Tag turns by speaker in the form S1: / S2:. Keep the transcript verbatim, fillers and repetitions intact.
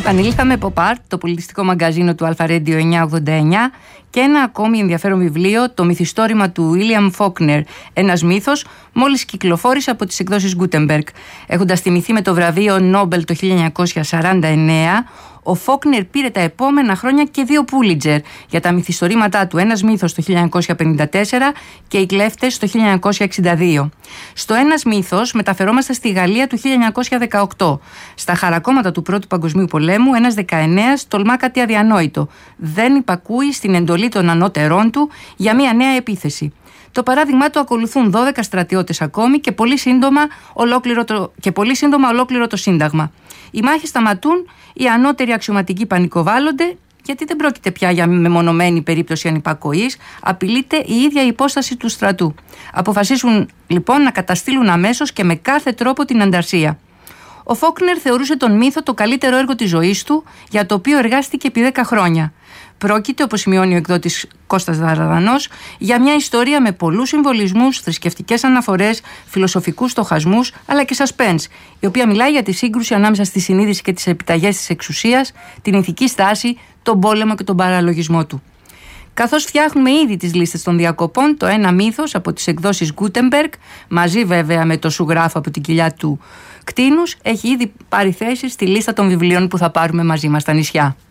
S1: Επανήλθαμε από Pop Art, το πολιτιστικό μαγκαζίνο του Alpha Radio εννιακόσια ογδόντα εννιά, και ένα ακόμη ενδιαφέρον βιβλίο, το μυθιστόρημα του William Faulkner, ένας μύθος, μόλις κυκλοφόρησε από τις εκδόσεις Gutenberg. Έχοντας τιμηθεί με το βραβείο Νόμπελ το χίλια εννιακόσια σαράντα εννέα, ο Φόκνερ πήρε τα επόμενα χρόνια και δύο Πούλιτζερ για τα μυθιστορήματά του, ένας μύθος το χίλια εννιακόσια πενήντα τέσσερα και οι κλέφτες το χίλια εννιακόσια εξήντα δύο. Στο ένας μύθος μεταφερόμαστε στη Γαλλία του χίλια εννιακόσια δεκαοκτώ. Στα χαρακόμματα του Πρώτου Παγκοσμίου Πολέμου, ένας δεκαεννέας τολμά κάτι αδιανόητο. Δεν υπακούει στην εντολή των ανώτερών του για μια νέα επίθεση. Το παράδειγμά του ακολουθούν δώδεκα στρατιώτες ακόμη και πολύ σύντομα ολόκληρο το, και πολύ σύντομα ολόκληρο το Σύνταγμα. Οι μάχες σταματούν, οι ανώτεροι αξιωματικοί πανικοβάλλονται, γιατί δεν πρόκειται πια για μεμονωμένη περίπτωση ανυπακοής, απειλείται η ίδια η υπόσταση του στρατού. Αποφασίσουν λοιπόν να καταστήλουν αμέσως και με κάθε τρόπο την ανταρσία. Ο Φόκνερ θεωρούσε τον μύθο το καλύτερο έργο της ζωής του, για το οποίο εργάστηκε επί δέκα χρόνια. Πρόκειται, όπως σημειώνει ο εκδότης Κώστας Δαρδανός, για μια ιστορία με πολλούς συμβολισμούς, θρησκευτικές αναφορές, φιλοσοφικούς στοχασμούς, αλλά και suspense, η οποία μιλάει για τη σύγκρουση ανάμεσα στη συνείδηση και τις επιταγές της εξουσίας, την ηθική στάση, τον πόλεμο και τον παραλογισμό του. Καθώς φτιάχνουμε ήδη τις λίστες των διακοπών, το ένα μύθος από τις εκδόσεις Gutenberg, μαζί βέβαια με το σου γράφω από την κοιλιά του κτήνους, έχει ήδη πάρει θέση στη λίστα των βιβλίων που θα πάρουμε μαζί μας στα νησιά.